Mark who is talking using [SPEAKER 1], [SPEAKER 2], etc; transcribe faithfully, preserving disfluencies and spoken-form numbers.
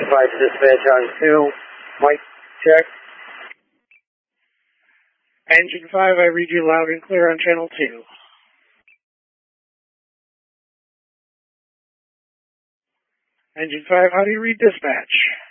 [SPEAKER 1] five dispatch on two. Mike, check.
[SPEAKER 2] Engine five, I read you loud and clear on channel two. Engine five, how do you read dispatch?